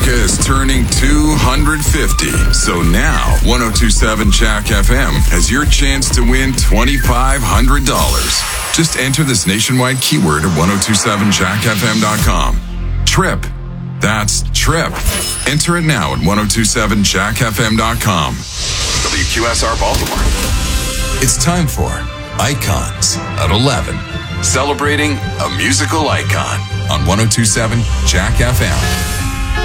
America is turning 250. So now, 1027 Jack FM has your chance to win $2,500. Just enter this nationwide keyword at 1027jackfm.com. Trip. That's TRIP. Enter it now at 1027jackfm.com. WQSR Baltimore. It's time for Icons at 11. Celebrating a musical icon on 1027 Jack FM.